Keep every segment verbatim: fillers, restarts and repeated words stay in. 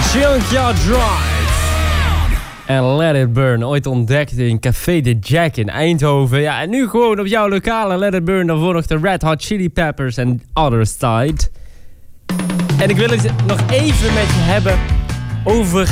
Junkyard Drive. En Let It Burn, ooit ontdekt in Café de Jack in Eindhoven. Ja, en nu gewoon op jouw lokale Let It Burn. Daarvoor nog de Red Hot Chili Peppers en Other Side. En ik wil het nog even met je hebben over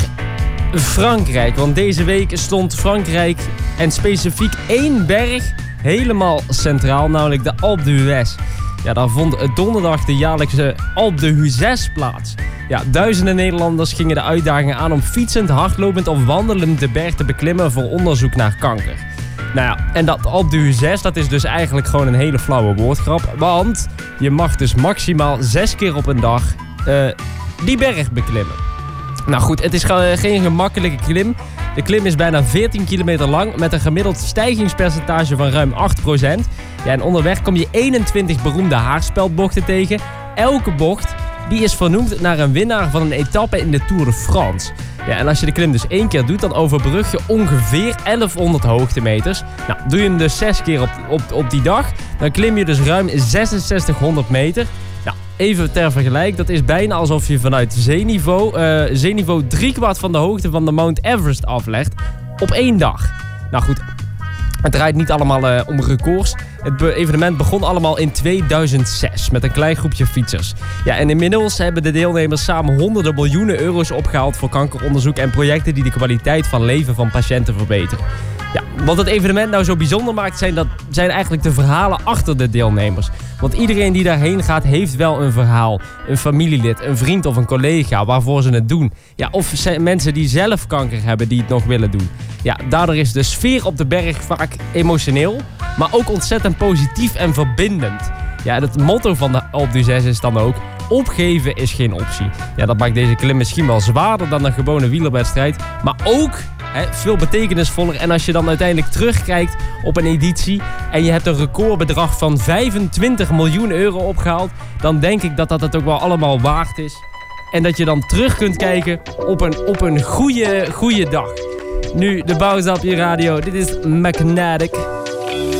Frankrijk. Want deze week stond Frankrijk en specifiek één berg helemaal centraal, namelijk de Alpe d'Huez. Ja, daar vond donderdag de jaarlijkse Alpe d'Huez plaats. Ja, duizenden Nederlanders gingen de uitdaging aan om fietsend, hardlopend of wandelend de berg te beklimmen voor onderzoek naar kanker. Nou ja, en dat Alpe d'Huez, dat is dus eigenlijk gewoon een hele flauwe woordgrap. Want je mag dus maximaal zes keer op een dag uh, die berg beklimmen. Nou goed, het is geen gemakkelijke klim. De klim is bijna veertien kilometer lang met een gemiddeld stijgingspercentage van ruim acht procent. Ja, en onderweg kom je eenentwintig beroemde haarspeldbochten tegen. Elke bocht die is vernoemd naar een winnaar van een etappe in de Tour de France. Ja, en als je de klim dus één keer doet, dan overbrug je ongeveer elfhonderd hoogtemeters. Nou, doe je hem dus zes keer op, op, op die dag, dan klim je dus ruim zesenzestighonderd meter. Nou, even ter vergelijk, dat is bijna alsof je vanuit zeeniveau, uh, zeeniveau driekwart van de hoogte van de Mount Everest aflegt op één dag. Nou goed, het draait niet allemaal uh, om records. Het be- evenement begon allemaal in tweeduizend zes met een klein groepje fietsers. Ja, en inmiddels hebben de deelnemers samen honderden miljoenen euro's opgehaald voor kankeronderzoek en projecten die de kwaliteit van leven van patiënten verbeteren. Ja, wat het evenement nou zo bijzonder maakt, zijn, dat, zijn eigenlijk de verhalen achter de deelnemers. Want iedereen die daarheen gaat, heeft wel een verhaal. Een familielid, een vriend of een collega waarvoor ze het doen. Ja, of zijn mensen die zelf kanker hebben die het nog willen doen. Ja, daardoor is de sfeer op de berg vaak emotioneel, maar ook ontzettend positief en verbindend. Ja, het motto van de Alpe d'Huez is dan ook: opgeven is geen optie. Ja, dat maakt deze klim misschien wel zwaarder dan een gewone wielerwedstrijd, maar ook He, veel betekenisvoller. En als je dan uiteindelijk terugkijkt op een editie en je hebt een recordbedrag van vijfentwintig miljoen euro opgehaald, dan denk ik dat dat het ook wel allemaal waard is. En dat je dan terug kunt kijken op een, op een goede, goede dag. Nu de Bounce Up je radio. Dit is Magnetic.